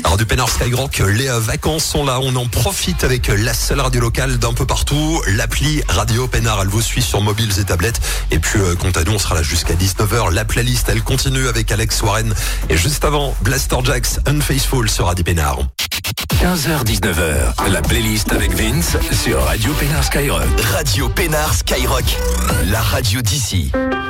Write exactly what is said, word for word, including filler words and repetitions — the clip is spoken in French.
Radio Pénard Skyrock, les vacances sont là, on en profite avec la seule radio locale d'un peu partout, l'appli Radio Pénard, elle vous suit sur mobiles et tablettes. Et puis euh, quant à nous, on sera là jusqu'à dix-neuf heures. La playlist, elle continue avec Alex Warren. Et juste avant, Blaster Jacks, Unfaithful sur Radio Pénard. quinze heures dix-neuf heures, la playlist avec Vince sur Radio Pénard Skyrock. Radio Pénard Skyrock, la radio d'ici.